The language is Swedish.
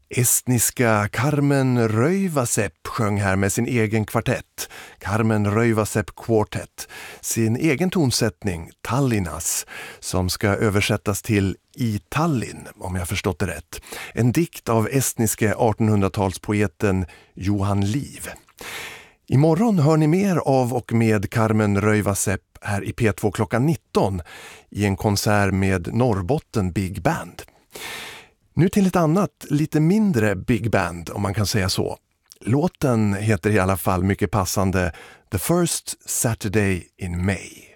Estniska Carmen Röivasep sjöng här med sin egen kvartett, Carmen Röivasep Quartet, sin egen tonsättning, Tallinnas, som ska översättas till I Tallinn, om jag förstått det rätt. En dikt av estniske 1800-talspoeten Johan Liv. Imorgon hör ni mer av och med Carmen Röivasep här i P2 klockan 19 i en konsert med Norrbotten Big Band. Nu till ett annat, lite mindre big band om man kan säga så. Låten heter i alla fall mycket passande The First Saturday in May.